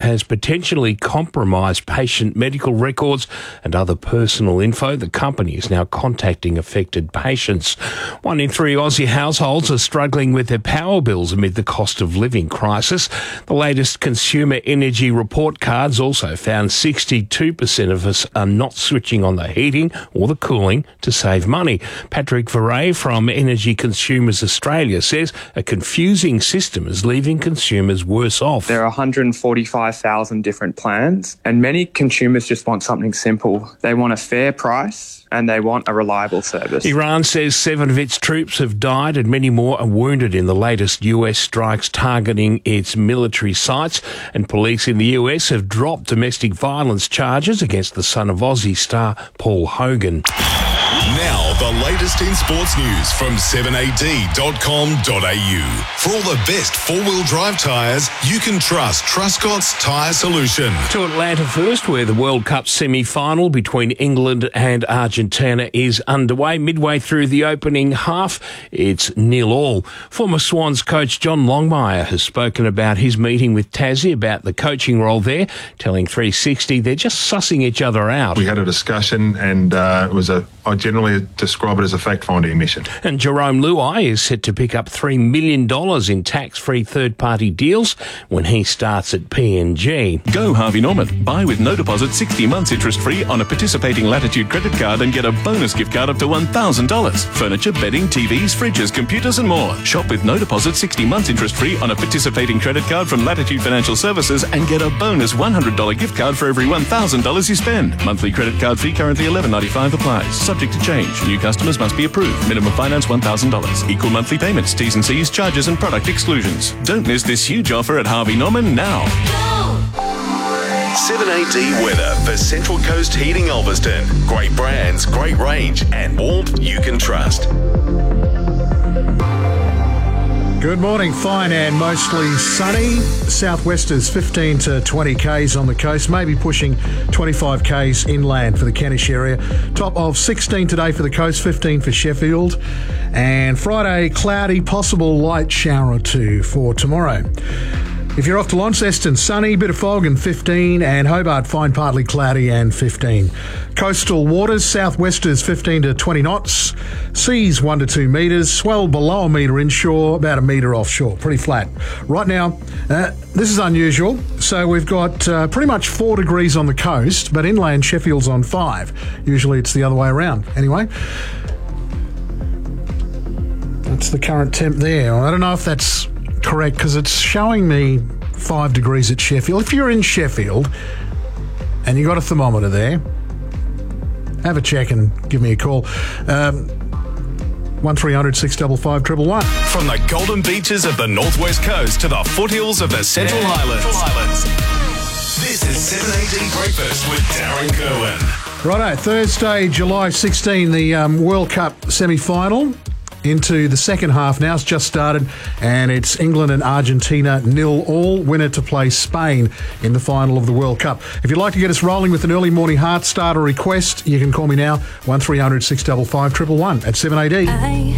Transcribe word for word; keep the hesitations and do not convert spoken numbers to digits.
has potentially compromised patient medical records and other personal info. The company is now contacting affected patients. One in three Aussie households are struggling with their power bills amid the cost of living crisis. The latest consumer energy report cards also found sixty-two percent of us are not switching on the heating or the cooling to save money. Patrick Verrey from Energy Consumers Australia says a confusing system is leaving consumers worse off. There are one hundred forty-five thousand different plans, and many consumers just want something simple. They want a fair price and they want a reliable service. Iran says seven of its troops have died and many more are wounded in the latest U S strikes targeting its military sites, and police in the U S have dropped domestic violence charges against the son of Aussie star Paul Hogan. Now, the latest in sports news from seven A D dot com dot A U. For all the best four-wheel drive tyres, you can trust Truscott's Tyre Solution. To Atlanta first, where the World Cup semi-final between England and Argentina is underway. Midway through the opening half, it's nil all. Former Swans coach John Longmire has spoken about his meeting with Tassie about the coaching role there, telling three sixty they're just sussing each other out. We had a discussion and uh, it was a, I generally describe it as a fact-finding mission. And Jerome Luai is set to pick up three million dollars in tax-free third-party deals when he starts at P N G. Go Harvey Norman. Buy with no deposit sixty months interest-free on a participating Latitude credit card and get a bonus gift card up to one thousand dollars. Furniture, bedding, T Vs, fridges, computers and more. Shop with no deposit sixty months interest-free on a participating credit card from Latitude Financial Services and get a bonus one hundred dollars gift card for every one thousand dollars you spend. Monthly credit card fee currently eleven ninety-five applies. Subject to change. New customers must be approved. Minimum finance one thousand dollars. Equal monthly payments, T's and C's, charges and product exclusions. Don't miss this huge offer at Harvey Norman now. seven A D weather for Central Coast Heating Ulverston. Great brands, great range, and warmth you can trust. Good morning. Fine and mostly sunny. Southwesters fifteen to twenty kays on the coast, maybe pushing twenty-five kays inland for the Kentish area. Top of sixteen today for the coast, fifteen for Sheffield. And Friday, cloudy, possible light shower or two for tomorrow. If you're off to Launceston, sunny, bit of fog and fifteen, and Hobart, fine, partly cloudy and fifteen. Coastal waters, southwesters fifteen to twenty knots, seas one to two metres, swell below a metre inshore, about a metre offshore, pretty flat. Right now, uh, this is unusual, so we've got uh, pretty much four degrees on the coast, but inland Sheffield's on five. Usually it's the other way around. Anyway, that's the current temp there. I don't know if that's correct because it's showing me five degrees at Sheffield. If you're in Sheffield and you got a thermometer there, have a check and give me a call. Um, one three hundred six five five one one one. From the golden beaches of the northwest coast to the foothills of the Central yeah. Highlands. This is seven A D Breakfast with Darren Kerwin. Righto, Thursday, July sixteenth, the um, World Cup semi-final. Into the second half now. It's just started and it's England and Argentina nil all. Winner to play Spain in the final of the World Cup. If you'd like to get us rolling with an early morning heart starter request, you can call me now, one three hundred six five five one one one at seven A D.